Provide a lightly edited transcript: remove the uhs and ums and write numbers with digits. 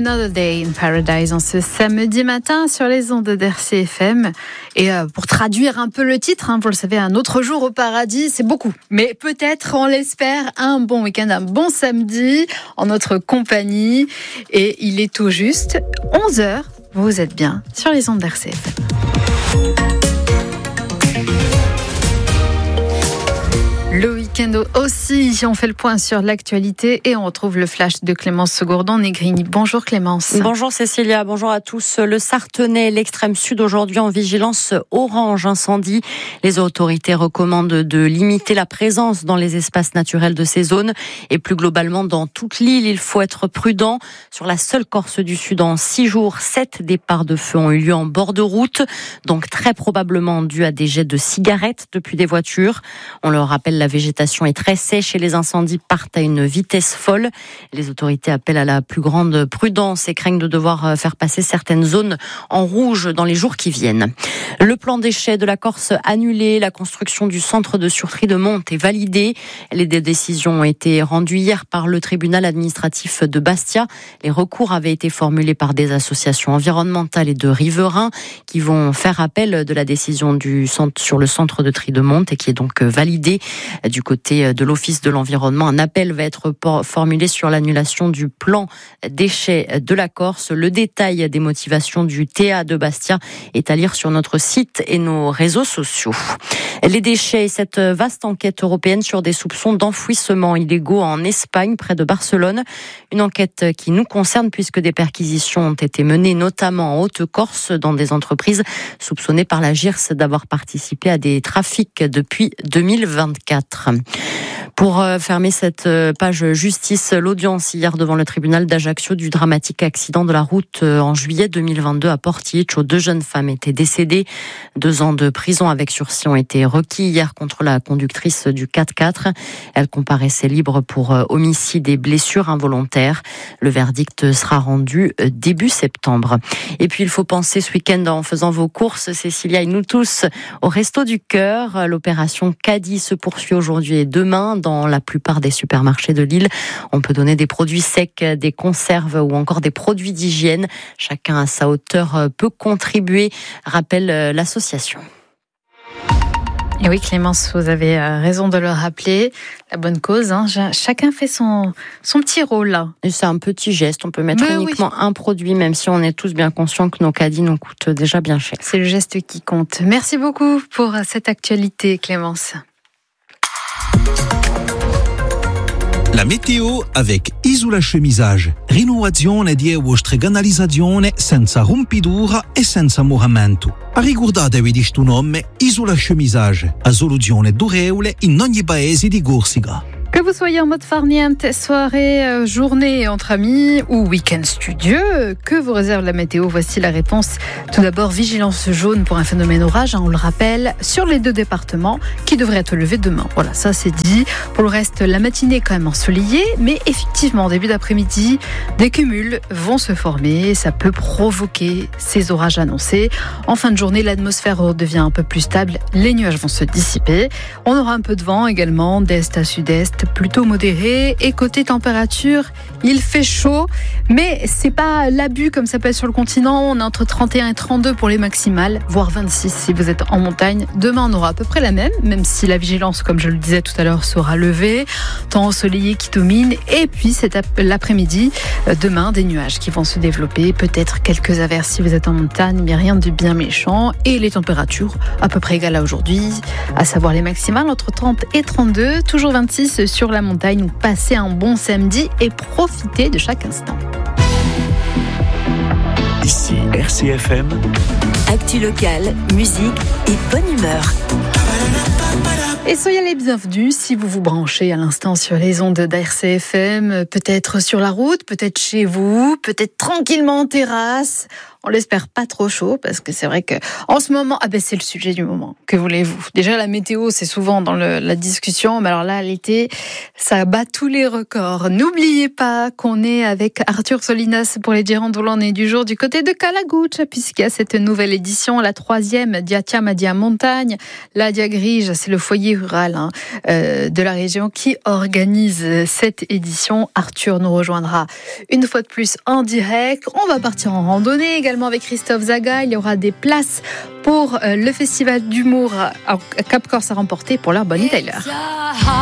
Another Day in Paradise en ce samedi matin sur les ondes d'RCFM. Et pour traduire un peu le titre, vous le savez, un autre jour au paradis, c'est beaucoup. Mais peut-être, on l'espère, un bon week-end, un bon samedi en notre compagnie. Et il est tout juste 11h. Vous êtes bien sur les ondes d'RCFM. Le week-end aussi, on fait le point sur l'actualité et on retrouve le flash de Clémence Gourdon-Negrini. Bonjour Clémence. Bonjour Cécilia, bonjour à tous. Le Sarthenay, l'extrême sud aujourd'hui en vigilance orange incendie. Les autorités recommandent de limiter la présence dans les espaces naturels de ces zones et plus globalement dans toute l'île. Il faut être prudent. Sur la seule Corse du Sud, en 6 jours, 7 départs de feu ont eu lieu en bord de route, donc très probablement dû à des jets de cigarettes depuis des voitures. On le rappelle, la végétation est très sèche et les incendies partent à une vitesse folle. Les autorités appellent à la plus grande prudence et craignent de devoir faire passer certaines zones en rouge dans les jours qui viennent. Le plan déchets de la Corse annulé, la construction du centre de surtri de Monte est validée. Les décisions ont été rendues hier par le tribunal administratif de Bastia. Les recours avaient été formulés par des associations environnementales et de riverains qui vont faire appel de la décision du centre sur le centre de tri de Monte et qui est donc validée. Du côté de l'Office de l'environnement, un appel va être formulé sur l'annulation du plan déchets de la Corse. Le détail des motivations du TA de Bastia est à lire sur notre site et nos réseaux sociaux. Les déchets et cette vaste enquête européenne sur des soupçons d'enfouissement illégaux en Espagne, près de Barcelone. Une enquête qui nous concerne puisque des perquisitions ont été menées, notamment en Haute-Corse, dans des entreprises soupçonnées par la JIRS d'avoir participé à des trafics depuis 2024. Pour fermer cette page justice, l'audience hier devant le tribunal d'Ajaccio du dramatique accident de la route en juillet 2022 à Portici, où 2 jeunes femmes étaient décédées. 2 ans de prison avec sursis ont été requis hier contre la conductrice du 4x4. Elle comparaissait libre pour homicide et blessures involontaires. Le verdict sera rendu début septembre. Et puis il faut penser ce week-end en faisant vos courses, Cécilia et nous tous, au Resto du Cœur. L'opération Caddy se poursuit aujourd'hui et demain dans la plupart des supermarchés de l'île. On peut donner des produits secs, des conserves ou encore des produits d'hygiène. Chacun à sa hauteur peut contribuer, rappelle l'association. Et oui Clémence, vous avez raison de le rappeler. La bonne cause, chacun fait son petit rôle là. Et c'est un petit geste, on peut mettre uniquement un produit, même si on est tous bien conscients que nos caddies nous coûtent déjà bien cher. C'est le geste qui compte. Merci beaucoup pour cette actualité Clémence. La météo avec Isola Chemisage. Rinnovazione di vostre canalizzazione senza rompitura e senza moramento. Ricordatevi di sto nome Isola Chemisage, a soluzione durevole in ogni paese di Corsica. Que vous soyez en mode farniente, soirée, journée entre amis ou week-end studieux, que vous réserve la météo? Voici la réponse. Tout d'abord, vigilance jaune pour un phénomène orage, on le rappelle, sur les 2 départements qui devraient être levés demain. Voilà, ça c'est dit. Pour le reste, la matinée est quand même ensoleillée, mais effectivement, en début d'après-midi, des cumuls vont se former. Ça peut provoquer ces orages annoncés. En fin de journée, l'atmosphère redevient un peu plus stable. Les nuages vont se dissiper. On aura un peu de vent également, d'est à sud-est, plutôt modéré. Et côté température, il fait chaud, mais c'est pas l'abus comme ça peut être sur le continent. On est entre 31 et 32 pour les maximales, voire 26 si vous êtes en montagne. Demain, on aura à peu près la même si la vigilance, comme je le disais tout à l'heure, sera levée. Temps ensoleillé qui domine. Et puis, c'est l'après-midi, demain, des nuages qui vont se développer. Peut-être quelques averses si vous êtes en montagne, mais rien de bien méchant. Et les températures à peu près égales à aujourd'hui, à savoir les maximales entre 30 et 32, toujours 26 sur la montagne. Passez un bon samedi et profitez de chaque instant. Ici RCFM. Actu locale, musique et bonne humeur. Et soyez les bienvenus si vous vous branchez à l'instant sur les ondes d'RCFM, peut-être sur la route, peut-être chez vous, peut-être tranquillement en terrasse. On l'espère pas trop chaud parce que c'est vrai que en ce moment, c'est le sujet du moment. Que voulez-vous? Déjà la météo, c'est souvent dans la discussion, mais alors là l'été, ça bat tous les records. N'oubliez pas qu'on est avec Arthur Solinas pour les Girandolane du jour du côté de Calaguccia, puisqu'il y a cette nouvelle édition, la 3e Dia Chiama Dia Montagne. La Dia Grige, c'est le foyer Vie Rurale de la région qui organise cette édition. Arthur nous rejoindra une fois de plus en direct. On va partir en randonnée également avec Christophe Zaga. Il y aura des places pour le festival d'humour à Cap Corse à remporter pour leur Bonnie Tyler.